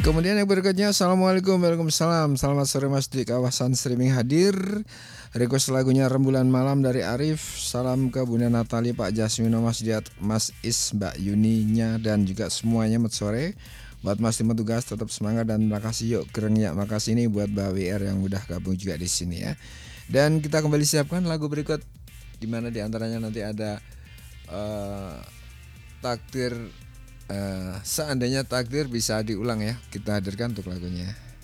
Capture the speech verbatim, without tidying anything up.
Kemudian yang berikutnya, Assalamualaikum, Waalaikumsalam. Selamat sore Mas di kawasan streaming hadir. Request lagunya Rembulan Malam dari Arif. Salam ke Bunda Natali, Pak Jasmino, Mas Diat, Mas Is, Mbak Yuninya, dan juga semuanya mat sore. Buat Mas tim tugas tetap semangat dan makasih yuk gereng ya. Makasih ini buat Mbak W R yang udah gabung juga di sini ya. Dan kita kembali siapkan lagu berikut, di mana diantaranya nanti ada uh, takdir. Uh, seandainya takdir bisa diulang ya, kita hadirkan untuk lagunya.